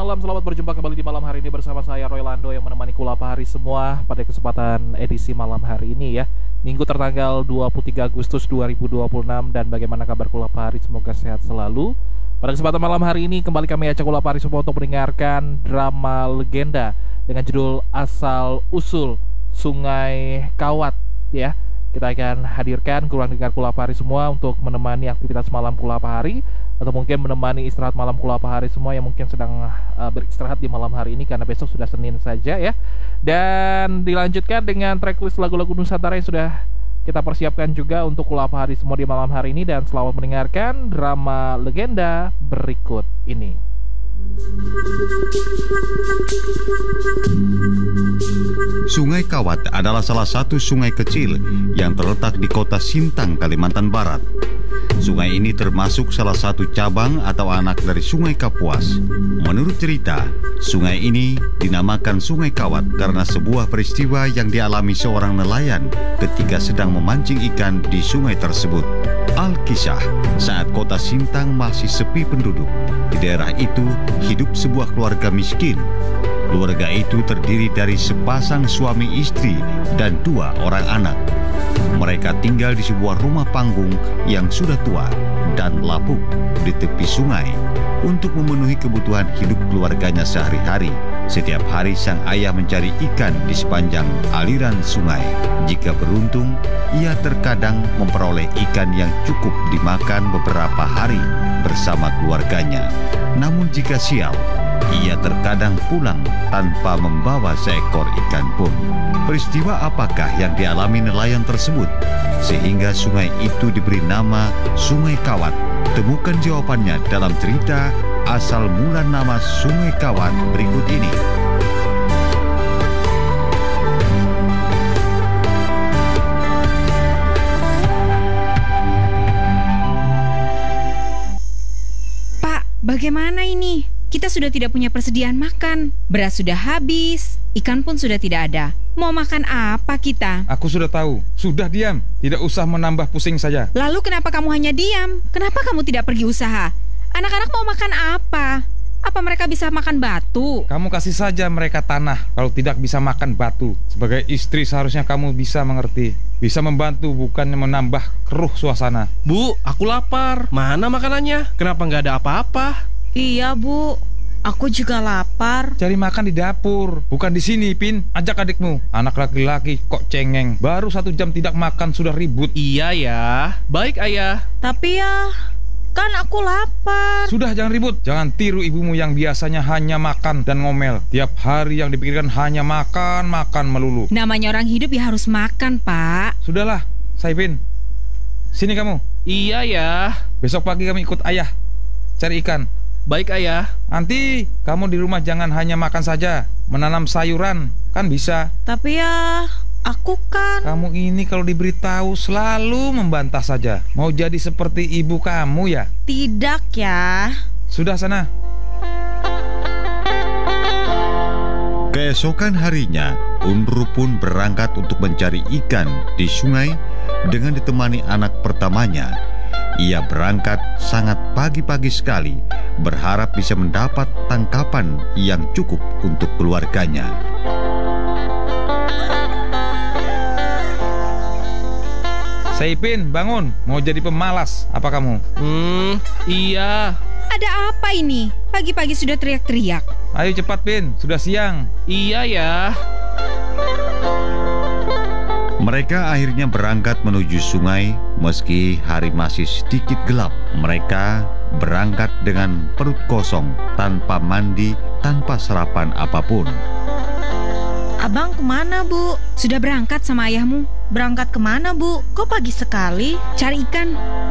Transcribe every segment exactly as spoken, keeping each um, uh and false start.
malam, selamat berjumpa kembali di malam hari ini bersama saya Roy Lando yang menemani Kulapa Hari semua pada kesempatan edisi malam hari ini ya, Minggu tertanggal dua puluh tiga Agustus dua ribu dua puluh enam. Dan bagaimana kabar Kulapa Hari? Semoga sehat selalu. Pada kesempatan malam hari ini kembali kami ajak Kulapa Hari semua untuk mendengarkan drama legenda dengan judul Asal Usul Sungai Kawat ya. Kita akan hadirkan kurang dengar Kulapa Hari semua untuk menemani aktivitas malam Kulapa Hari, atau mungkin menemani istirahat malam Kulapa Hari semua yang mungkin sedang uh, beristirahat di malam hari ini karena besok sudah Senin saja ya. Dan dilanjutkan dengan tracklist lagu-lagu Nusantara yang sudah kita persiapkan juga untuk Kulapa Hari semua di malam hari ini. Dan selamat mendengarkan drama legenda berikut ini. Sungai Kawat adalah salah satu sungai kecil yang terletak di kota Sintang, Kalimantan Barat. Sungai ini termasuk salah satu cabang atau anak dari Sungai Kapuas. Menurut cerita, sungai ini dinamakan Sungai Kawat karena sebuah peristiwa yang dialami seorang nelayan ketika sedang memancing ikan di sungai tersebut. Alkisah, saat kota Sintang masih sepi penduduk, di daerah itu hidup sebuah keluarga miskin. Keluarga itu terdiri dari sepasang suami istri dan dua orang anak. Mereka tinggal di sebuah rumah panggung yang sudah tua dan lapuk di tepi sungai untuk memenuhi kebutuhan hidup keluarganya sehari-hari. Setiap hari sang ayah mencari ikan di sepanjang aliran sungai. Jika beruntung, ia terkadang memperoleh ikan yang cukup dimakan beberapa hari bersama keluarganya. Namun jika sial, ia terkadang pulang tanpa membawa seekor ikan pun. Peristiwa apakah yang dialami nelayan tersebut sehingga sungai itu diberi nama Sungai Kawat? Temukan jawabannya dalam cerita asal mula nama Sungai Kawat berikut ini. Pak, bagaimana ini? Kita sudah tidak punya persediaan makan. Beras sudah habis, ikan pun sudah tidak ada. Mau makan apa kita? Aku sudah tahu. Sudah diam. Tidak usah menambah pusing saja. Lalu kenapa kamu hanya diam? Kenapa kamu tidak pergi usaha? Anak-anak mau makan apa? Apa mereka bisa makan batu? Kamu kasih saja mereka tanah kalau tidak bisa makan batu. Sebagai istri seharusnya kamu bisa mengerti. Bisa membantu, bukannya menambah keruh suasana. Bu, aku lapar. Mana makanannya? Kenapa nggak ada apa-apa? Iya Bu, aku juga lapar. Cari makan di dapur, bukan di sini, Pin. Ajak adikmu. Anak laki-laki kok cengeng. Baru satu jam tidak makan sudah ribut. Iya ya. Baik ayah. Tapi ya, kan aku lapar. Sudah, jangan ribut. Jangan tiru ibumu yang biasanya hanya makan dan ngomel. Tiap hari yang dipikirkan hanya makan, makan melulu. Namanya orang hidup ya harus makan, Pak. Sudahlah, Saipin. Sini kamu. Iya ya. Besok pagi kami ikut ayah cari ikan. Baik ayah. Nanti kamu di rumah jangan hanya makan saja, menanam sayuran kan bisa. Tapi ya, aku kan... Kamu ini kalau diberitahu selalu membantah saja. Mau jadi seperti ibu kamu ya? Tidak ya. Sudah sana. Keesokan harinya, Unru pun berangkat untuk mencari ikan di sungai dengan ditemani anak pertamanya. Ia berangkat sangat pagi-pagi sekali, berharap bisa mendapat tangkapan yang cukup untuk keluarganya. Saipin, bangun. Mau jadi pemalas apa kamu? Hmm, iya. Ada apa ini? Pagi-pagi sudah teriak-teriak. Ayo cepat, Pin. Sudah siang. Iya ya. Mereka akhirnya berangkat menuju sungai meski hari masih sedikit gelap. Mereka berangkat dengan perut kosong, tanpa mandi, tanpa sarapan apapun. Abang kemana Bu? Sudah berangkat sama ayahmu? Berangkat kemana Bu? Kok pagi sekali? Cari ikan.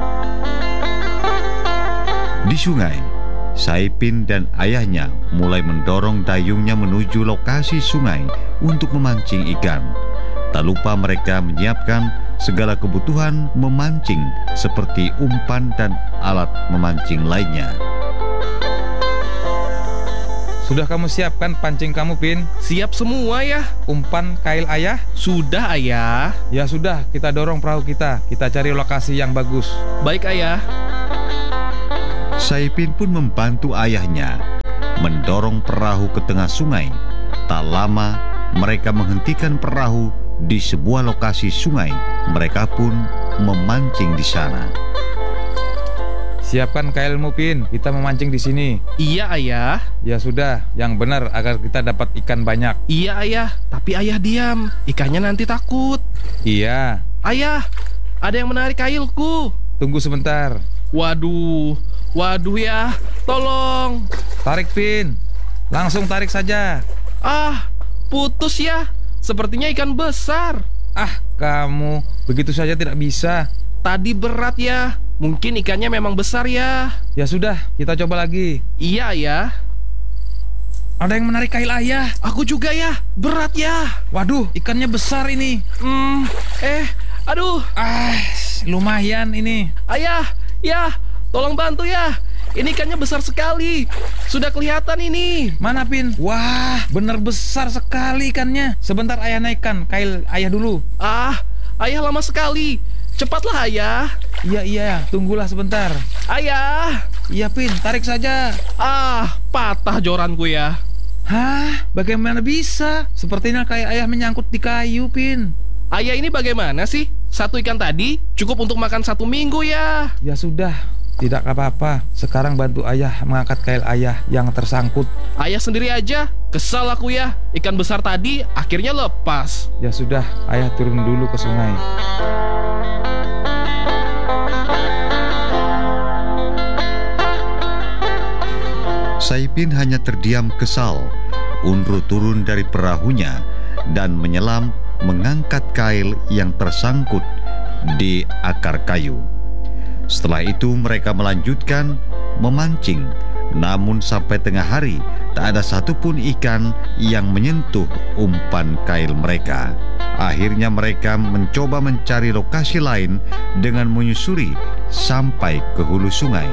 Di sungai, Saipin dan ayahnya mulai mendorong dayungnya menuju lokasi sungai untuk memancing ikan. Tak lupa mereka menyiapkan segala kebutuhan memancing seperti umpan dan alat memancing lainnya. Sudah kamu siapkan pancing kamu, Pin? Siap semua ya. Umpan kail ayah? Sudah ayah. Ya sudah, kita dorong perahu kita. Kita cari lokasi yang bagus. Baik ayah. Saipin pun membantu ayahnya. mendorong perahu ke tengah sungai. Tak lama, mereka menghentikan perahu di sebuah lokasi sungai. Mereka pun memancing di sana. Siapkan kailmu, Pin. Kita memancing di sini. Iya, Ayah. Ya sudah, yang benar agar kita dapat ikan banyak. Iya, Ayah. Tapi Ayah diam. Ikannya nanti takut. Iya. Ayah, ada yang menarik kailku. Tunggu sebentar. Waduh. Waduh ya. Tolong. Tarik, Pin. Langsung tarik saja. Ah, putus ya. Sepertinya ikan besar. Ah, kamu. Begitu saja tidak bisa. Tadi berat ya. Mungkin ikannya memang besar ya. Ya sudah, kita coba lagi. Iya ya. Ada yang menarik kail Ayah. Aku juga ya. Berat ya. Waduh, ikannya besar ini. Hmm, eh, aduh. Ah, lumayan ini. Ayah, ya, tolong bantu ya. Ini ikannya besar sekali. Sudah kelihatan ini. Mana, Pin? Wah, benar besar sekali ikannya. Sebentar Ayah naikkan kail Ayah dulu. Ah, Ayah lama sekali. Cepatlah Ayah. Iya, iya, tunggulah sebentar. Ayah. Iya, Pin, tarik saja. Ah, patah joranku ya. Hah? Bagaimana bisa? Sepertinya kayak Ayah menyangkut di kayu, Pin. Ayah ini bagaimana sih? Satu ikan tadi cukup untuk makan satu minggu ya. Ya sudah, tidak apa-apa. Sekarang bantu Ayah mengangkat kail Ayah yang tersangkut. Ayah sendiri aja. Kesal aku ya. Ikan besar tadi akhirnya lepas. Ya sudah, Ayah turun dulu ke sungai. Saipin hanya terdiam kesal. Unru turun dari perahunya dan menyelam mengangkat kail yang tersangkut di akar kayu. Setelah itu mereka melanjutkan memancing. Namun sampai tengah hari tak ada satupun ikan yang menyentuh umpan kail mereka. Akhirnya mereka mencoba mencari lokasi lain dengan menyusuri sampai ke hulu sungai.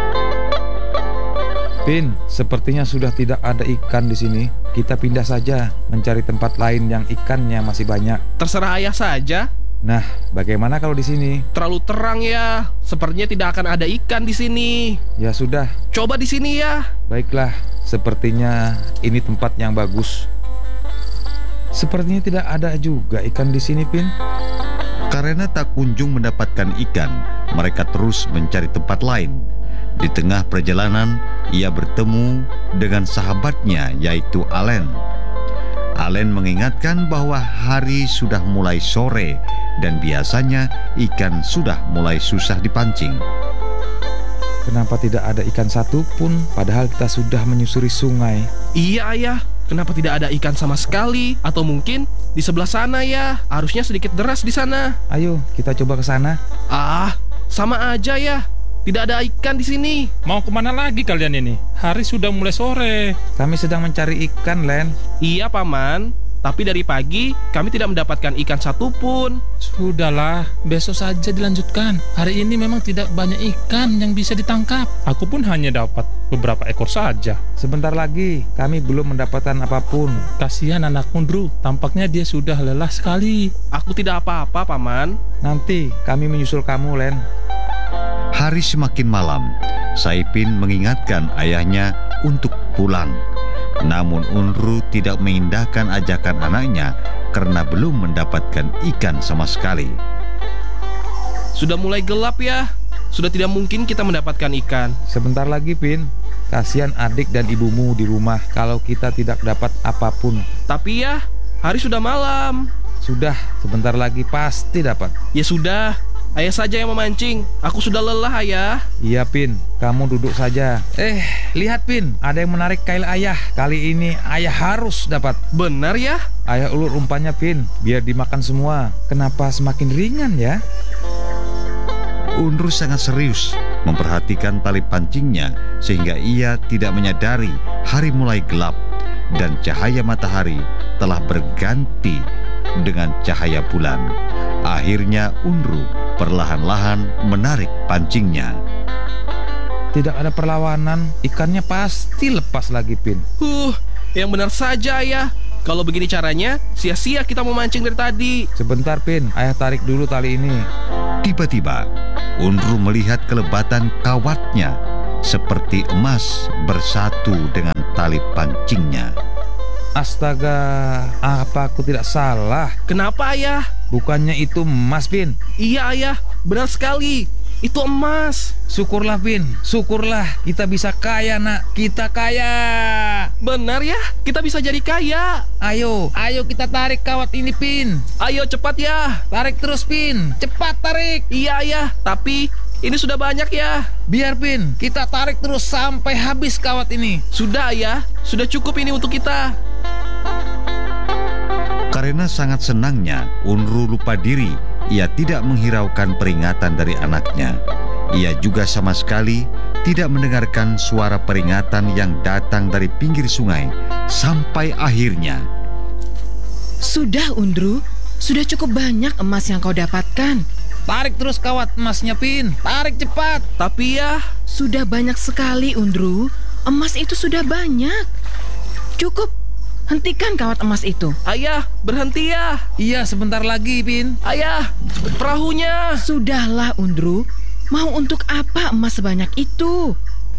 Pin, sepertinya sudah tidak ada ikan di sini. Kita pindah saja mencari tempat lain yang ikannya masih banyak. Terserah Ayah saja. Nah, bagaimana kalau di sini? Terlalu terang ya. Sepertinya tidak akan ada ikan di sini. Ya sudah. Coba di sini ya. Baiklah, sepertinya ini tempat yang bagus. Sepertinya tidak ada juga ikan di sini, Pin. Karena tak kunjung mendapatkan ikan, mereka terus mencari tempat lain. Di tengah perjalanan, ia bertemu dengan sahabatnya yaitu Allen. Allen mengingatkan bahwa hari sudah mulai sore dan biasanya ikan sudah mulai susah dipancing. Kenapa tidak ada ikan satu pun padahal kita sudah menyusuri sungai? Iya Ayah, kenapa tidak ada ikan sama sekali? Atau mungkin di sebelah sana ya, arusnya sedikit deras di sana. Ayo kita coba ke sana. Ah, sama aja ya. Tidak ada ikan di sini. Mau kemana lagi kalian ini? Hari sudah mulai sore. Kami sedang mencari ikan, Len. Iya, Paman. Tapi dari pagi kami tidak mendapatkan ikan satupun. Sudahlah, besok saja dilanjutkan. Hari ini memang tidak banyak ikan yang bisa ditangkap. Aku pun hanya dapat beberapa ekor saja. Sebentar lagi, kami belum mendapatkan apapun. Kasihan anak Undru, tampaknya dia sudah lelah sekali. Aku tidak apa-apa, Paman. Nanti kami menyusul kamu, Len. Hari semakin malam, Saipin mengingatkan ayahnya untuk pulang. Namun Unru tidak mengindahkan ajakan anaknya karena belum mendapatkan ikan sama sekali. Sudah mulai gelap ya. Sudah tidak mungkin kita mendapatkan ikan. Sebentar lagi, Pin. Kasihan adik dan ibumu di rumah kalau kita tidak dapat apapun. Tapi ya, hari sudah malam. Sudah, sebentar lagi pasti dapat. Ya sudah, Ayah saja yang memancing. Aku sudah lelah, Ayah. Iya, Pin. Kamu duduk saja. Eh, lihat, Pin. Ada yang menarik kail Ayah. Kali ini Ayah harus dapat. Benar ya? Ayah ulur umpannya, Pin. Biar dimakan semua. Kenapa semakin ringan ya? Unru sangat serius memperhatikan tali pancingnya sehingga ia tidak menyadari hari mulai gelap dan cahaya matahari telah berganti dengan cahaya bulan. Akhirnya Unru perlahan-lahan menarik pancingnya. Tidak ada perlawanan, ikannya pasti lepas lagi, Pin. Huh, yang benar saja, Ayah. Kalau begini caranya, sia-sia kita memancing dari tadi. Sebentar, Pin. Ayah tarik dulu tali ini. Tiba-tiba, Unru melihat kelebatan kawatnya. seperti emas bersatu dengan tali pancingnya. Astaga, apa aku tidak salah? Kenapa ayah? Bukannya itu emas, Pin? Iya ayah, benar sekali. Itu emas. Syukurlah, Pin. Syukurlah. Kita bisa kaya, nak. Kita kaya. Benar ya, kita bisa jadi kaya. Ayo, ayo kita tarik kawat ini, Pin. Ayo cepat ya. Tarik terus, Pin. Cepat tarik. Iya ayah, tapi ini sudah banyak ya. Biar, Pin. Kita tarik terus sampai habis kawat ini. Sudah ayah, sudah cukup ini untuk kita. Karena sangat senangnya, Unru lupa diri. Ia tidak menghiraukan peringatan dari anaknya. Ia juga sama sekali tidak mendengarkan suara peringatan yang datang dari pinggir sungai. Sampai akhirnya, Sudah, Undru. Sudah cukup banyak emas yang kau dapatkan. Tarik terus kawat emasnya, Pin. Tarik cepat. Tapi ya, Sudah banyak sekali, Undru. Emas itu sudah banyak. Cukup. Hentikan kawat emas itu. ayah, berhenti ya. Iya, sebentar lagi, Pin. Ayah, perahunya. Sudahlah, Undru. Mau untuk apa emas sebanyak itu?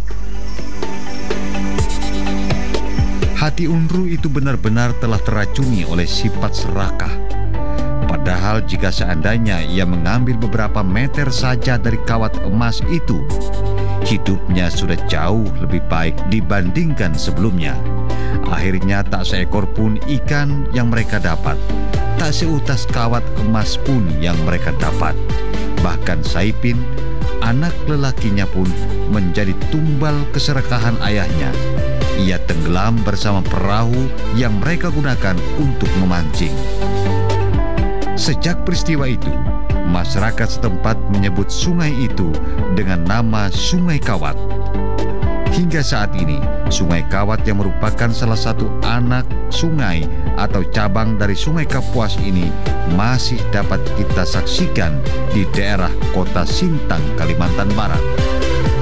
hati Unru itu benar-benar telah teracuni oleh sifat serakah. Padahal jika seandainya ia mengambil beberapa meter saja dari kawat emas itu, hidupnya sudah jauh lebih baik dibandingkan sebelumnya. Akhirnya tak seekor pun ikan yang mereka dapat, tak seutas kawat emas pun yang mereka dapat. Bahkan Saipin, anak lelakinya pun menjadi tumbal keserakahan ayahnya. Ia tenggelam bersama perahu yang mereka gunakan untuk memancing. Sejak peristiwa itu, masyarakat setempat menyebut sungai itu dengan nama Sungai Kawat. Hingga saat ini, Sungai Kawat yang merupakan salah satu anak sungai atau cabang dari Sungai Kapuas ini masih dapat kita saksikan di daerah Kota Sintang, Kalimantan Barat.